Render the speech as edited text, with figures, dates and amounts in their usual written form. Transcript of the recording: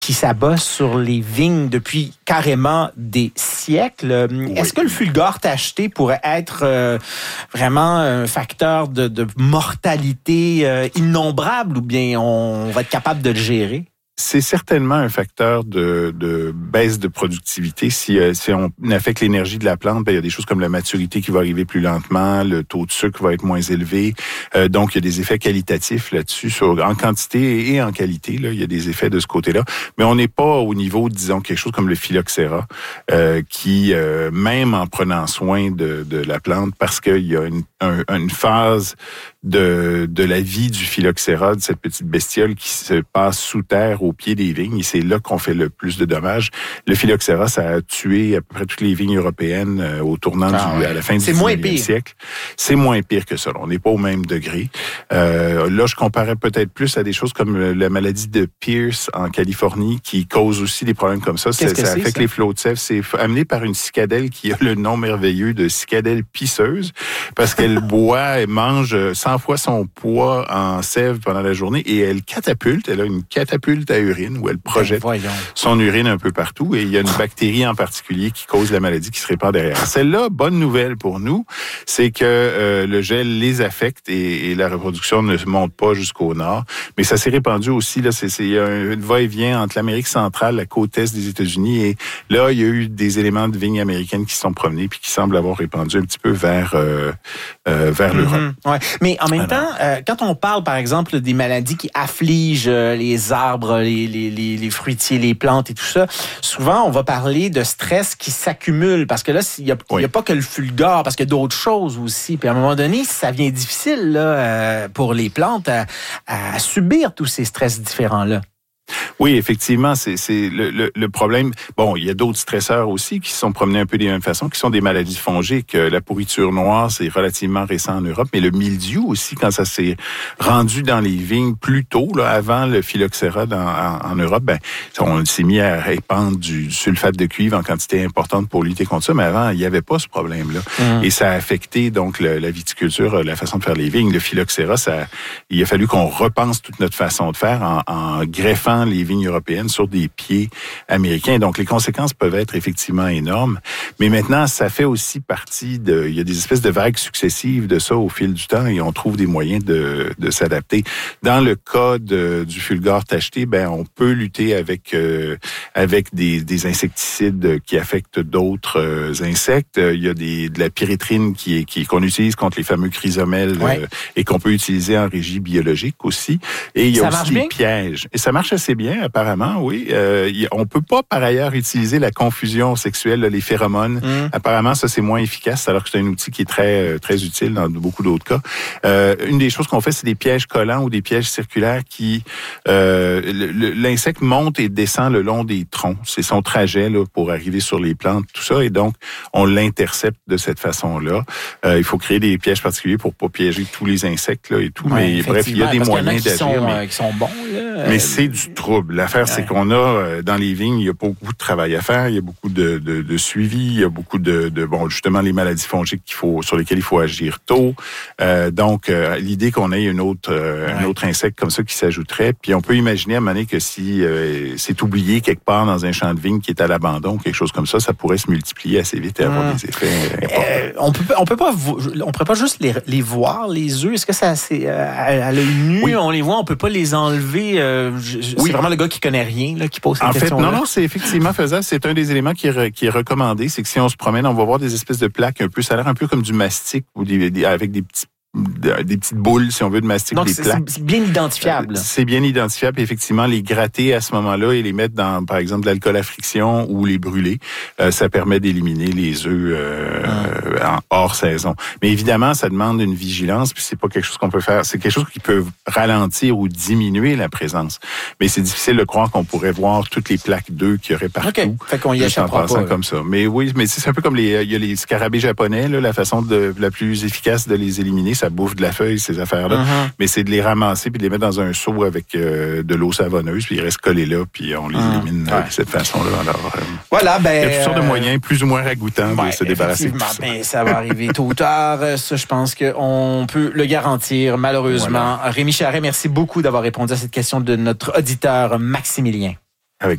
qui s'abat sur les vignes depuis carrément des siècles. Oui. Est-ce que le Fulgor tacheté pourrait être vraiment un facteur de mortalité innombrable ou bien on va être capable de le gérer? C'est certainement un facteur de baisse de productivité. Si on affecte l'énergie de la plante, il y a des choses comme la maturité qui va arriver plus lentement, le taux de sucre va être moins élevé. Donc, il y a des effets qualitatifs là-dessus, en quantité et en qualité. Là, il y a des effets de ce côté-là. Mais on n'est pas au niveau, disons, quelque chose comme le phylloxéra, qui, même en prenant soin de la plante, parce qu'il y a une phase de la vie du phylloxéra, de cette petite bestiole qui se passe sous terre au pied des vignes, et c'est là qu'on fait le plus de dommages. Le phylloxéra, ça a tué à peu près toutes les vignes européennes au tournant à la fin du 19e siècle. C'est moins pire que ça. On n'est pas au même degré. Là, je comparais peut-être plus à des choses comme la maladie de Pierce en Californie, qui cause aussi des problèmes comme ça. Ça affecte les flots de sève. C'est amené par une cicadelle qui a le nom merveilleux de cicadelle pisseuse, parce qu'elle boit et mange 100 fois son poids en sève pendant la journée, et elle a une catapulte à urine où elle projette son urine un peu partout, et il y a une bactérie en particulier qui cause la maladie qui se répand derrière. Celle-là, bonne nouvelle pour nous, c'est que le gel les affecte et la reproduction ne monte pas jusqu'au nord, mais ça s'est répandu aussi, là, il y a un va-et-vient entre l'Amérique centrale, la côte est des États-Unis, et là, il y a eu des éléments de vignes américaines qui se sont promenés puis qui semblent avoir répandu un petit peu vers l'Europe. Ouais. Mais en même temps, quand on parle, par exemple, des maladies qui affligent les arbres, les fruitiers, les plantes et tout ça, souvent, on va parler de stress qui s'accumule, parce que là, il n'y a pas que le Fulgor, parce qu'il y a d'autres choses aussi. Puis à un moment donné, ça devient difficile là, pour les plantes à subir tous ces stress différents-là. Oui, effectivement, c'est le problème. Bon, il y a d'autres stresseurs aussi qui se sont promenés un peu des mêmes façons, qui sont des maladies fongiques. La pourriture noire, c'est relativement récent en Europe, mais le mildiou aussi, quand ça s'est rendu dans les vignes plus tôt, là, avant le phylloxéra en Europe, on s'est mis à répandre du sulfate de cuivre en quantité importante pour lutter contre ça, mais avant, il n'y avait pas ce problème-là. Et ça a affecté donc la viticulture, la façon de faire les vignes. Le phylloxéra, il a fallu qu'on repense toute notre façon de faire en greffant les vignes européennes sur des pieds américains. Donc, les conséquences peuvent être effectivement énormes. Mais maintenant, ça fait aussi partie il y a des espèces de vagues successives de ça au fil du temps, et on trouve des moyens de s'adapter. Dans le cas du Fulgor tacheté, on peut lutter avec des insecticides qui affectent d'autres insectes. Il y a de la pyrétrine qu'on utilise contre les fameux chrysomèles et qu'on peut utiliser en régie biologique aussi. Et il y a aussi des pièges. Et ça marche assez bien, apparemment, oui. On peut pas, par ailleurs, utiliser la confusion sexuelle, là, les phéromones. Apparemment, ça, c'est moins efficace, alors que c'est un outil qui est très, très utile dans beaucoup d'autres cas. Une des choses qu'on fait, c'est des pièges collants ou des pièges circulaires qui... l'insecte monte et descend le long des troncs. C'est son trajet là, pour arriver sur les plantes, tout ça. Et donc, on l'intercepte de cette façon-là. Il faut créer des pièges particuliers pour pas piéger tous les insectes là, et tout. Mais bref, il y a des moyens d'agir. Qui sont bons, là. Mais c'est du trouble. L'affaire, c'est qu'on a, dans les vignes, il y a beaucoup de travail à faire, il y a beaucoup de suivi, il y a beaucoup justement, les maladies fongiques sur lesquelles il faut agir tôt. Donc, l'idée qu'on ait un autre insecte comme ça qui s'ajouterait, puis on peut imaginer à un moment donné que si c'est oublié quelque part dans un champ de vigne qui est à l'abandon, quelque chose comme ça pourrait se multiplier assez vite et avoir des effets importants. On pourrait pas juste les voir, les œufs. Est-ce que ça, c'est à l'œil nu, on les voit, on peut pas les enlever? C'est vraiment le gars qui connaît rien là, qui pose cette question-là. En fait, non, c'est effectivement faisable. C'est un des éléments qui est recommandé. C'est que si on se promène, on va voir des espèces de plaques ça a l'air un peu comme du mastic ou avec des petites boules, si on veut, de mastic. Donc, des plaques. C'est bien identifiable. C'est bien identifiable. Effectivement, les gratter à ce moment-là et les mettre dans, par exemple, de l'alcool à friction ou les brûler, ça permet d'éliminer les œufs en hors saison. Mais évidemment, ça demande une vigilance, puis c'est pas quelque chose qu'on peut faire. C'est quelque chose qui peut ralentir ou diminuer la présence. Mais c'est difficile de croire qu'on pourrait voir toutes les plaques d'œufs qu'il y aurait partout. Okay. Fait qu'on y échappera pas. Comme ça. Mais oui, mais c'est un peu comme il y a les scarabées japonais, là, la façon la plus efficace de les éliminer, ça bouffe de la feuille, ces affaires-là. Mais c'est de les ramasser puis de les mettre dans un seau avec de l'eau savonneuse, puis ils restent collés là, puis on les élimine de cette façon-là. Alors, voilà, il y a toutes sortes de moyens plus ou moins ragoûtants de se débarrasser de tout ça. Ça va arriver tôt ou tard. Ça, je pense qu'on peut le garantir, malheureusement. Voilà. Rémi Charret, merci beaucoup d'avoir répondu à cette question de notre auditeur Maximilien.